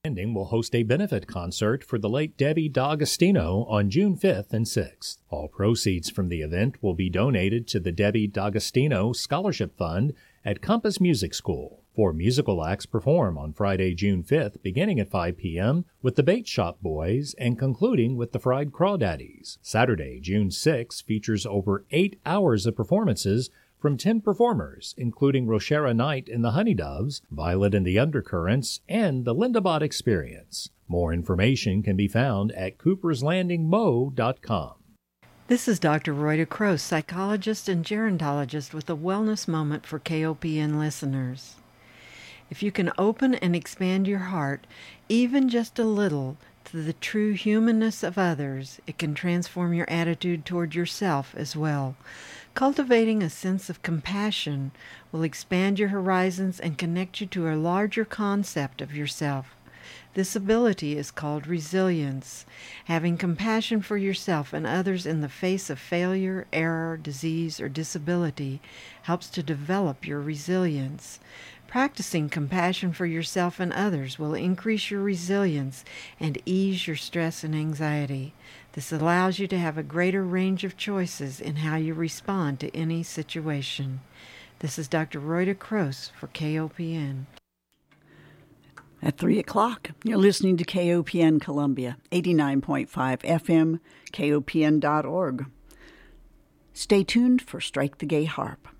Landing will host a benefit concert for the late Debbie D'Agostino on June 5th and 6th. All proceeds from the event will be donated to the Debbie D'Agostino Scholarship Fund at Compass Music School. 4 musical acts perform on Friday, June 5th, beginning at 5 p.m. with the Bait Shop Boys and concluding with the Fried Crawdaddies. Saturday, June 6th, features over 8 hours of performances from 10 performers, including Roshara Knight and the Honeydoves, Violet and the Undercurrents, and the Linda Bott Experience. More information can be found at cooperslandingmo.com. This is Dr. Rhoda Croce, psychologist and gerontologist with a wellness moment for KOPN listeners. If you can open and expand your heart, even just a little, to the true humanness of others, it can transform your attitude toward yourself as well. Cultivating a sense of compassion will expand your horizons and connect you to a larger concept of yourself. This ability is called resilience. Having compassion for yourself and others in the face of failure, error, disease, or disability helps to develop your resilience. Practicing compassion for yourself and others will increase your resilience and ease your stress and anxiety. This allows you to have a greater range of choices in how you respond to any situation. This is Dr. Rhoda Croce for KOPN. At 3 o'clock, you're listening to KOPN Columbia, 89.5 FM, KOPN.org. Stay tuned for Strike the Gay Harp.